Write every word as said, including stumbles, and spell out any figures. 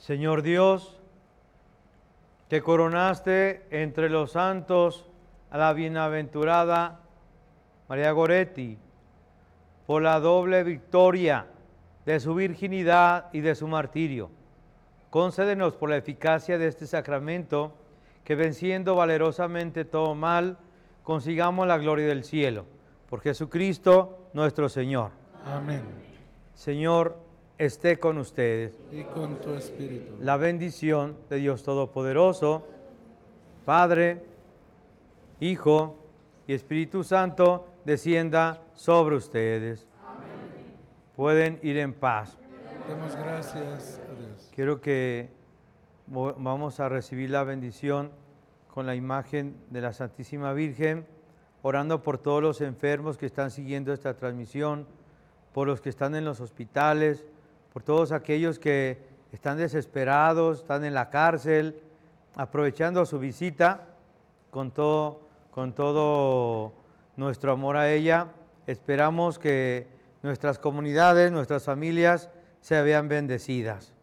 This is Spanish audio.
Señor Dios, que coronaste entre los santos a la bienaventurada María Goretti por la doble victoria de su virginidad y de su martirio. Concédenos por la eficacia de este sacramento que, venciendo valerosamente todo mal, consigamos la gloria del cielo. Por Jesucristo nuestro Señor. Amén. Señor, esté con ustedes. Y con tu espíritu. La bendición de Dios Todopoderoso, Padre, Hijo y Espíritu Santo, descienda sobre ustedes. Amén. Pueden ir en paz. Demos gracias a Dios. Quiero que vamos a recibir la bendición con la imagen de la Santísima Virgen, orando por todos los enfermos que están siguiendo esta transmisión, por los que están en los hospitales, por todos aquellos que están desesperados, están en la cárcel, aprovechando su visita con todo, con todo nuestro amor a ella. Esperamos que nuestras comunidades, nuestras familias se vean bendecidas.